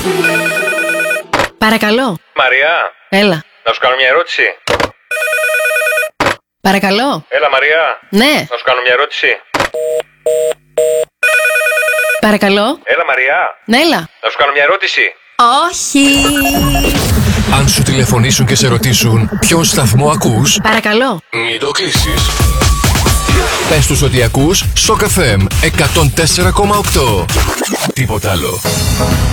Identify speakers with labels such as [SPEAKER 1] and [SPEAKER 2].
[SPEAKER 1] Παρακαλώ.
[SPEAKER 2] Μαρία.
[SPEAKER 1] Έλα.
[SPEAKER 2] Να σου κάνω μια ερώτηση.
[SPEAKER 1] Παρακαλώ.
[SPEAKER 2] Έλα, Μαρία.
[SPEAKER 1] Ναι.
[SPEAKER 2] Να σου κάνω μια ερώτηση.
[SPEAKER 1] Παρακαλώ.
[SPEAKER 2] Έλα, Μαρία.
[SPEAKER 1] Ναι, έλα.
[SPEAKER 2] Να σου κάνω μια ερώτηση.
[SPEAKER 1] Όχι.
[SPEAKER 3] Αν σου τηλεφωνήσουν και σε ρωτήσουν ποιον σταθμό ακούς,
[SPEAKER 1] Παρακαλώ.
[SPEAKER 3] μην το κλείσεις. Πες τους ότι ακούς Shock FM 104,8. Τίποτα άλλο.